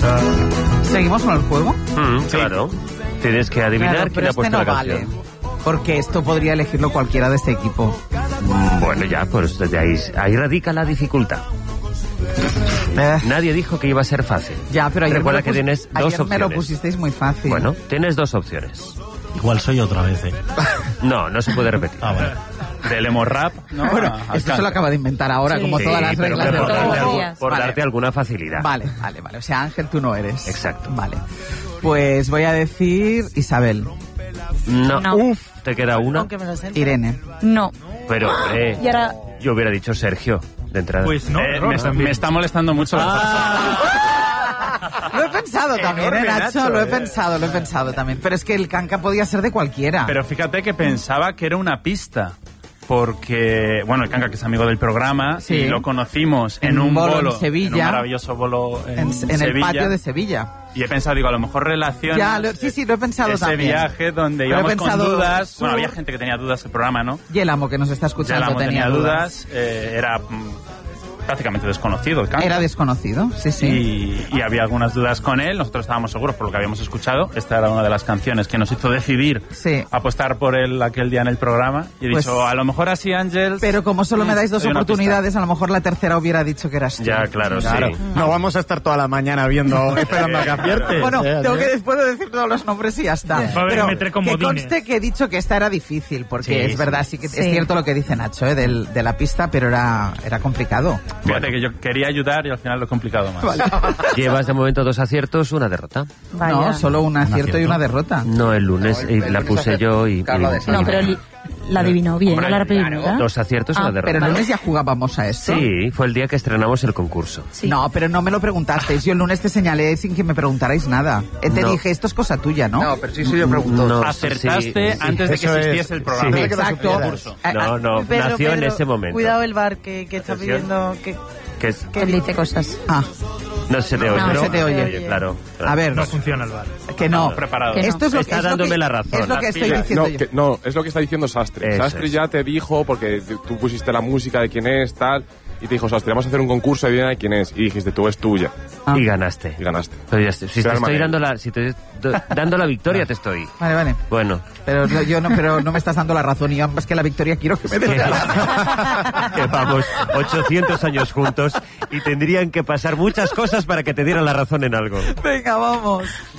casa. ¿Seguimos con el juego? Claro. Tienes que adivinar quién ha puesto la canción. Vale, porque esto podría elegirlo cualquiera de este equipo. Bueno, ya, pues desde ahí radica la dificultad. Nadie dijo que iba a ser fácil. Ya, pero ayer recuerda que tienes dos opciones. Me lo pusisteis muy fácil. Bueno, tienes dos opciones. Igual soy otra vez, No se puede repetir. Vale. Del emo rap, ¿no? Bueno, esto se lo acaba de inventar ahora, como todas las reglas de todo. Por darte alguna facilidad. Vale. O sea, Ángel, tú no eres. Exacto. Vale. Pues voy a decir Isabel. No. Uf, te queda una. Aunque me lo sé. Irene. No. Pero, Y ahora... yo hubiera dicho Sergio, de entrada. Pues no, me está molestando mucho Lo he pensado también, Nacho, lo he pensado también. Pero es que el canca podía ser de cualquiera. Pero fíjate que pensaba que era una pista. Porque, bueno, el canca que es amigo del programa, sí, y lo conocimos en un bolo en Sevilla, en un maravilloso bolo en el patio de Sevilla. Y he pensado, digo, a lo mejor relaciona sí, lo he pensado ese también. Viaje donde íbamos con dudas. Bueno, había gente que tenía dudas del programa, ¿no? Y el amo que nos está escuchando tenía dudas. Era prácticamente desconocido el canca. Era desconocido, sí. Y había algunas dudas con él. Nosotros estábamos seguros por lo que habíamos escuchado. Esta era una de las canciones que nos hizo decidir apostar por él aquel día en el programa. Y he dicho, a lo mejor así, Ángel. Pero como solo me dais dos oportunidades, a lo mejor la tercera hubiera dicho que eras tú. Ya, claro. Sí. No vamos a estar toda la mañana esperando a que acierte. Bueno, tengo que después de decir todos los nombres y ya está. Pero que conste que he dicho que esta era difícil, porque es verdad, sí que es cierto lo que dice Nacho, de la pista, pero era complicado. Fíjate que yo quería ayudar y al final lo he complicado más. Vale. Llevas de momento 2 aciertos, 1 derrota. Vaya. No, solo un acierto y una derrota. No, el lunes la puse yo y... No, pero la adivinó bien, Hombre, la primera. 2 aciertos y una derrota. Pero el lunes ya jugábamos a esto. Sí, fue el día que estrenamos el concurso. Sí. No, pero no me lo preguntasteis. Yo el lunes te señalé sin que me preguntarais nada. Te dije, esto es cosa tuya, ¿no? No, pero sí yo pregunto. No, acertaste antes de que existiese el programa. Sí, exacto. No, nació en ese momento. Cuidado el bar que está pidiendo que dice cosas. No se te oye. No se te oye. Claro. A ver. No funciona el bar. Que no. Preparado. Que no. Esto es lo Está dándome la razón. Es lo que estoy diciendo yo. No, es lo que está diciendo Sastre. Eso Sastre es. ya te dijo, porque tú pusiste la música de quién es, tal, y te dijo, Sastre, vamos a hacer un concurso, adivina de quién es. Y dijiste, tú, es tuya. Y ganaste. Y ganaste. Pero ya si te estoy dando la victoria, te estoy. Vale. Bueno. Pero no me estás dando la razón, y más que la victoria quiero que me des la razón. Que vamos 800 años juntos y tendrían que pasar muchas cosas para que te dieran la razón en algo. Venga, vamos.